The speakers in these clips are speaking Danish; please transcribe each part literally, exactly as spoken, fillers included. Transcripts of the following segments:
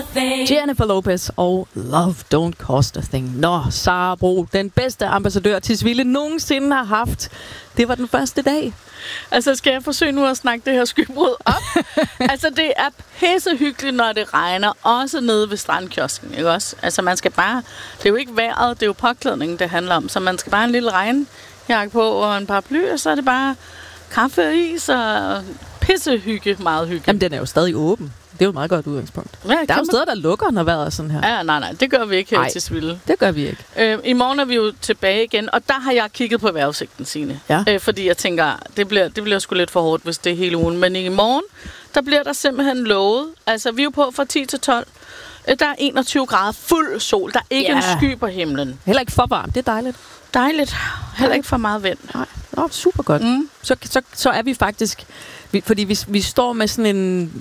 thing. Jennifer Lopez og Love Don't Cost a Thing. Nå, Sara Bro, den bedste ambassadør Tisvilde nogensinde har haft. Det var den første dag. Altså, skal jeg forsøge nu at snakke det her skybrud op? Altså, det er pissehyggeligt, når det regner. Også nede ved strandkiosken, ikke også? Altså, man skal bare... Det er jo ikke vejret, det er jo påklædningen, det handler om. Så man skal bare en lille regnjakke på og en paraply, og så er det bare kaffe og is og pissehygge, meget hygge. Jamen, den er jo stadig åben. Det er jo et meget godt udgangspunkt. Ja, der er jo steder, der lukker, når vejret er sådan her. Ja, nej, nej, det gør vi ikke her til Tisvilde. Det gør vi ikke. Øh, I morgen er vi jo tilbage igen, og der har jeg kigget på vejrudsigten, Signe. Ja. Øh, fordi jeg tænker, det bliver, det bliver sgu lidt for hårdt, hvis det er hele ugen. Men i morgen, der bliver der simpelthen lovet. Altså, vi er jo på fra ti til tolv. Øh, der er enogtyve grader, fuld sol. Der er ikke ja. en sky på himlen. Heller ikke for varmt, det er dejligt. Dejligt. Heller ikke for meget vind. Nej, Nå, super godt. Mm. Så, så, så er vi faktisk... Vi, fordi vi, vi står med sådan en,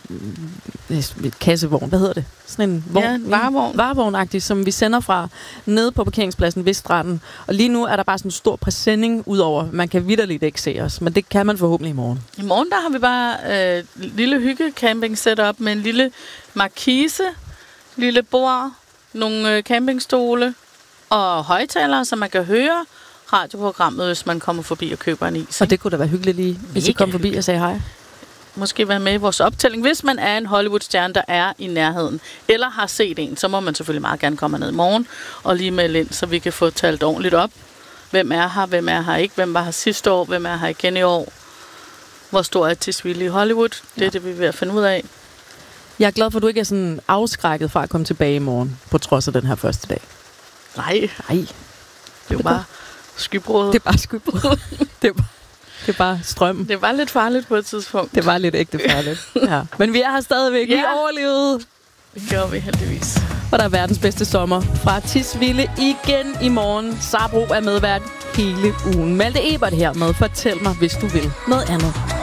en kassevogn, hvad hedder det? Sådan en vogn, ja, en varevogn. Varevognagtig, som vi sender fra nede på parkeringspladsen ved stranden. Og lige nu er der bare sådan en stor præsending udover. Man kan vitterligt ikke se os, men det kan man forhåbentlig i morgen. I morgen der har vi bare øh, lille hygge camping setup med en lille markise, lille bord, nogle øh, campingstole og højtalere, så man kan høre radioprogrammet, hvis man kommer forbi og køber en is. Og det kunne da være hyggeligt lige, hvis I kom forbi og sagde hej. Måske være med i vores optælling. Hvis man er en Hollywood-stjerne, der er i nærheden, eller har set en, så må man selvfølgelig meget gerne komme ned i morgen og lige melde ind, så vi kan få talt ordentligt op. Hvem er her, hvem er her ikke, hvem var her sidste år, hvem er her igen i år. Hvor stor er Tisvilde i Hollywood? Det ja. er det, vi er ved at finde ud af. Jeg er glad for, at du ikke er sådan afskrækket fra at komme tilbage i morgen, på trods af den her første dag. Nej. Nej. Det er jo bare skybrud. Det er bare skybrud. det, er bare, det er bare strømmen. Det var lidt farligt på et tidspunkt. Det var lidt ægte farligt. Ja. Men vi er her stadigvæk. Ja. Vi overlevede. Det gjorde vi heldigvis. Og der er verdens bedste sommer fra Tisvilde igen i morgen. Sara Bro er medvært hele ugen. Malte Ebert her med. Fortæl mig, hvis du vil noget andet.